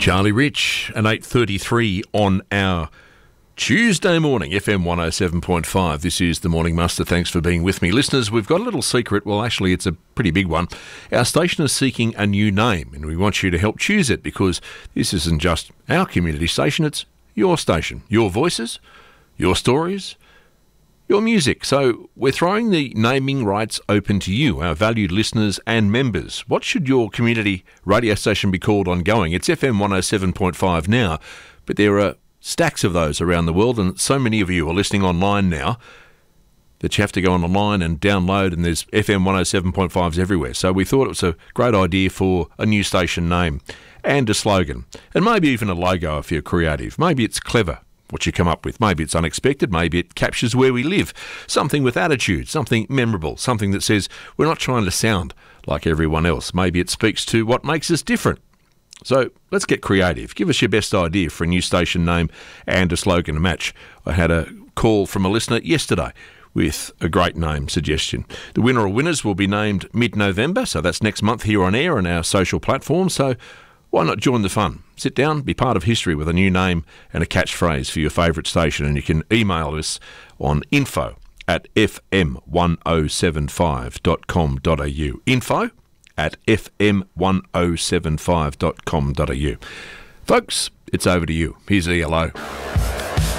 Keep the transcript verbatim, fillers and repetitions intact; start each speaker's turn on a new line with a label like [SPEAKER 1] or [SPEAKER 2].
[SPEAKER 1] Charlie Rich and eight thirty-three on our Tuesday morning, F M one oh seven point five. This is The Morning Muster. Thanks for being with me. Listeners, we've got a little secret. Well, actually, it's a pretty big one. Our station is seeking a new name, and we want you to help choose it because this isn't just our community station, it's your station. Your voices, your stories, your music. So we're throwing the naming rights open to you, our valued listeners and members. What should your community radio station be called ongoing? It's F M one oh seven point five now, but there are stacks of those around the world, and so many of you are listening online now that you have to go online and download, and there's F M one oh seven point fives everywhere. So we thought it was a great idea for a new station name and a slogan, and maybe even a logo if you're creative. Maybe it's clever what you come up with. Maybe it's unexpected. Maybe it captures where we live. Something with attitude, something memorable, something that says we're not trying to sound like everyone else. Maybe it speaks to what makes us different. So let's get creative. Give us your best idea for a new station name and a slogan to match. I had a call from a listener yesterday with a great name suggestion. The winner or winners will be named mid-November, so that's next month here on air on our social platforms. So why not join the fun? Sit down, be part of history with a new name and a catchphrase for your favourite station, and you can email us on info at f m one oh seven five dot com dot a u. Info at f m one oh seven five dot com dot a u. Folks, it's over to you. Here's E L O.